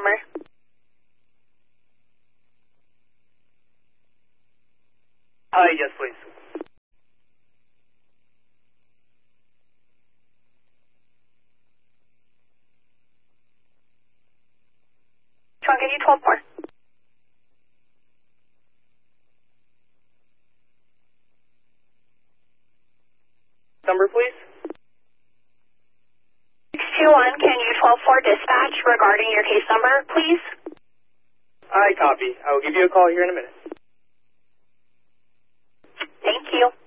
number. Yes, please. I'll give you 12 more. Number, please. 621, can you 12-4 dispatch regarding your case number, please? I copy. I will give you a call here in a minute. Thank you.